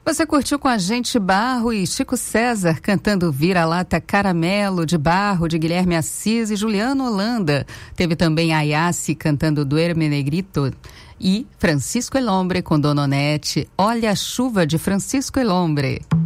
Você curtiu com a gente Barro e Chico César cantando Vira-Lata Caramelo de Barro, de Guilherme Assis e Juliano Holanda. Teve também a Ayassi cantando Duerme Negrito e Francisco El Hombre com Dona Onete, Olha a Chuva de Francisco El Hombre.